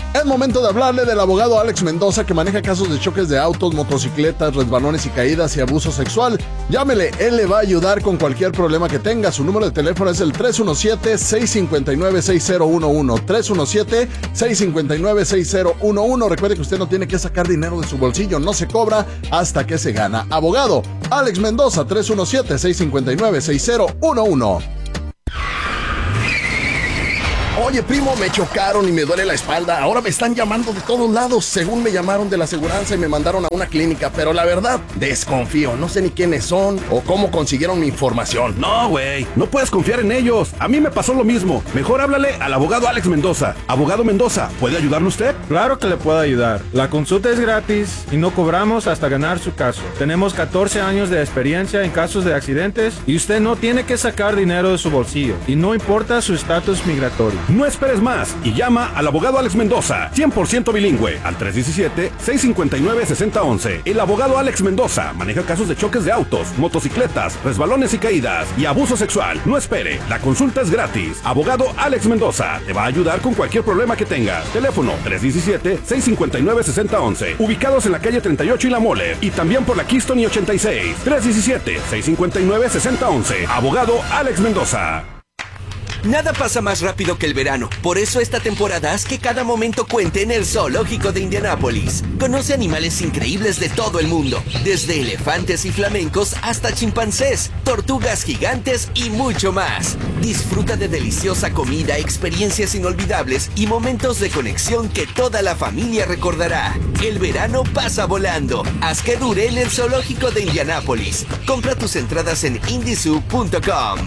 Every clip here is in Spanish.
Es momento de hablarle del abogado Alex Mendoza, que maneja casos de choques de autos, motocicletas, resbalones y caídas y abuso sexual. Llámele, él le va a ayudar con cualquier problema que tenga. Su número de teléfono es el 317-659-6011. 317-659-6011. Recuerde que usted no tiene que sacar dinero de su bolsillo, no se cobra hasta que se gana. Abogado Alex Mendoza, 317-659-6011. Oye, primo, me chocaron y me duele la espalda. Ahora me están llamando de todos lados. Según me llamaron de la aseguranza y me mandaron a una clínica. Pero la verdad, desconfío. No sé ni quiénes son o cómo consiguieron mi información. No, güey. No puedes confiar en ellos. A mí me pasó lo mismo. Mejor háblale al abogado Alex Mendoza. Abogado Mendoza, ¿puede ayudarle usted? Claro que le puedo ayudar. La consulta es gratis y no cobramos hasta ganar su caso. Tenemos 14 años de experiencia en casos de accidentes y usted no tiene que sacar dinero de su bolsillo. Y no importa su estatus migratorio. No esperes más y llama al abogado Alex Mendoza, 100% bilingüe, al 317-659-6011. El abogado Alex Mendoza maneja casos de choques de autos, motocicletas, resbalones y caídas y abuso sexual. No espere, la consulta es gratis. Abogado Alex Mendoza te va a ayudar con cualquier problema que tengas. Teléfono 317-659-6011. Ubicados en la calle 38 y La Mole y también por la Keystone y 86. 317-659-6011. Abogado Alex Mendoza. Nada pasa más rápido que el verano. Por eso esta temporada haz que cada momento cuente en el Zoológico de Indianápolis. Conoce animales increíbles de todo el mundo, desde elefantes y flamencos hasta chimpancés, tortugas gigantes y mucho más. Disfruta de deliciosa comida, experiencias inolvidables y momentos de conexión que toda la familia recordará. El verano pasa volando. Haz que dure en el Zoológico de Indianápolis. Compra tus entradas en indizoo.com.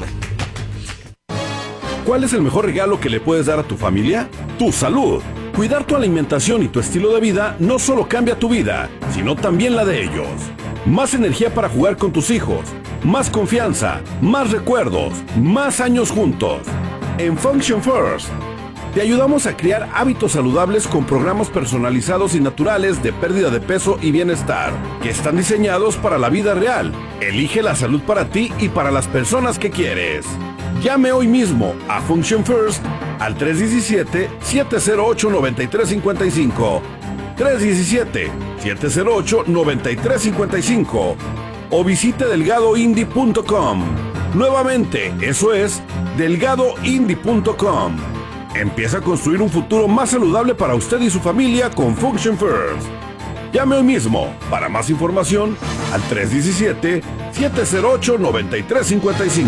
¿Cuál es el mejor regalo que le puedes dar a tu familia? Tu salud. Cuidar tu alimentación y tu estilo de vida no solo cambia tu vida, sino también la de ellos. Más energía para jugar con tus hijos, más confianza, más recuerdos, más años juntos. En Function First, te ayudamos a crear hábitos saludables con programas personalizados y naturales de pérdida de peso y bienestar, que están diseñados para la vida real. Elige la salud para ti y para las personas que quieres. Llame hoy mismo a Function First al 317-708-9355. 317-708-9355. O visite delgadoindie.com. Nuevamente, eso es delgadoindie.com. Empieza a construir un futuro más saludable para usted y su familia con Function First. Llame hoy mismo para más información al 317-708-9355.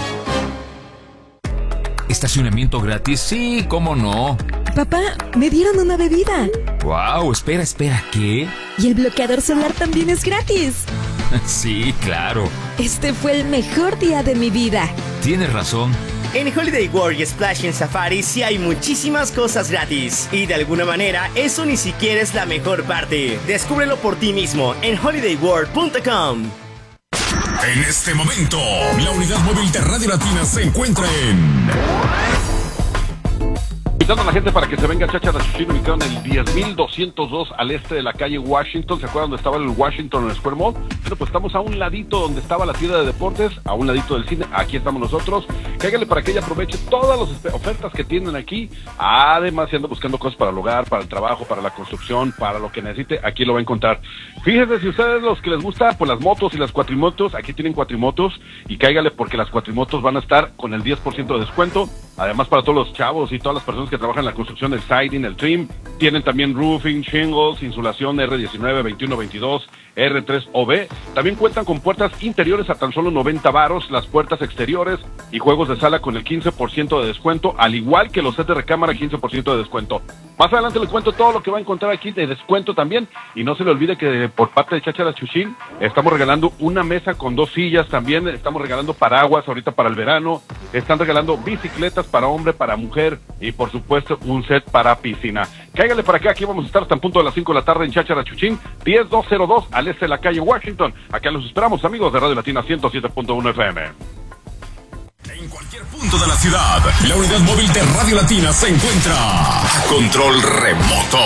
¿Estacionamiento gratis? Sí, ¿cómo no? Papá, me dieron una bebida. Wow, espera, ¿qué? Y el bloqueador solar también es gratis. Sí, claro. Este fue el mejor día de mi vida. Tienes razón. En Holiday World y Splash en Safari sí hay muchísimas cosas gratis. Y de alguna manera, eso ni siquiera es la mejor parte. Descúbrelo por ti mismo en holidayworld.com. En este momento, la unidad móvil de Radio Latina se encuentra en... Invitando a la gente para que se venga a Cháchara Chuchín, ubicado en el 10,202 al este de la calle Washington. ¿Se acuerdan donde estaba el Washington Square Mall? Bueno, pues estamos a un ladito donde estaba la tienda de deportes, a un ladito del cine. Aquí estamos nosotros. Cáigale para que ella aproveche todas las ofertas que tienen aquí. Además, si anda buscando cosas para el hogar, para el trabajo, para la construcción, para lo que necesite, aquí lo va a encontrar. Fíjense, si ustedes los que les gusta, pues las motos y las cuatrimotos, aquí tienen cuatrimotos. Y cáigale porque las cuatrimotos van a estar con el 10% de descuento. Además, para todos los chavos y todas las personas que trabajan en la construcción, el siding, el trim, tienen también roofing, shingles, insulación R19, 21, 22, R3 o B. También cuentan con puertas interiores a tan solo 90 varos, las puertas exteriores y juegos de sala con el 15% de descuento, al igual que los sets de recámara, 15% de descuento. Más adelante les cuento todo lo que va a encontrar aquí de descuento también, y no se le olvide que por parte de Cháchara Chuchín estamos regalando una mesa con 2 sillas también, estamos regalando paraguas ahorita para el verano, están regalando bicicletas para hombre, para mujer y por supuesto un set para piscina. Cáigale para acá, aquí vamos a estar hasta el punto de las 5 de la tarde en Cháchara Chuchín, 10202 al este de la calle Washington. Acá los esperamos, amigos de Radio Latina 107.1 FM. En cualquier punto de la ciudad, la unidad móvil de Radio Latina se encuentra a control remoto.